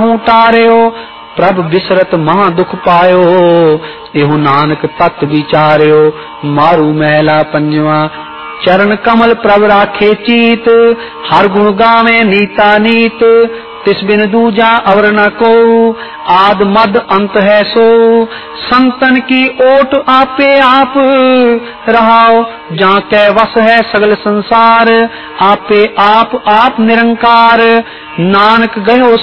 ताऊं टारियो, प्रभ बिसरत महा दुख पायो, एहो नानक तत् विचारियो। मारू महला पंजवा, चरण कमल प्रभ राखे चीत, हर गुण गावे नीता नीत, तिस बिन दूजा अवर न को, आद मद अंत है सो। संतन की ओट आपे आप रहाओ, जाके वस है सगल संसार, आपे आप निरंकार। नानक गयो